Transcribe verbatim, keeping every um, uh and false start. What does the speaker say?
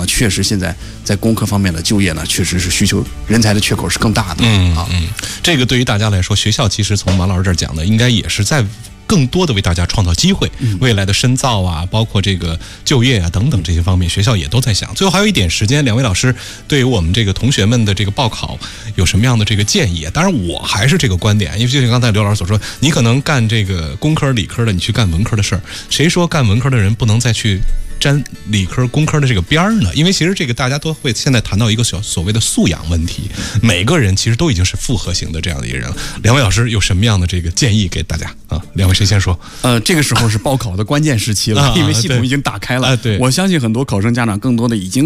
确实现在在工科方面的就业呢，确实是需求人才的缺口是更大的。 嗯啊， 嗯，这个对于大家来说，学校其实从马老师这儿讲的，应该也是在更多的为大家创造机会，未来的深造啊，包括这个就业啊等等这些方面，学校也都在想。最后还有一点时间，两位老师对于我们这个同学们的这个报考有什么样的这个建议啊？当然，我还是这个观点，因为就像刚才刘老师所说，你可能干这个工科、理科的，你去干文科的事儿，谁说干文科的人不能再去沾理科、工科的这个边儿呢？因为其实这个大家都会现在谈到一个所所谓的素养问题，每个人其实都已经是复合型的这样的一个人了。两位老师有什么样的这个建议给大家啊？两位谁先说？ 呃，这个时候是报考的关键时期了， 啊因为系统已经打开了。 啊对我相信很多考生家长更多的已经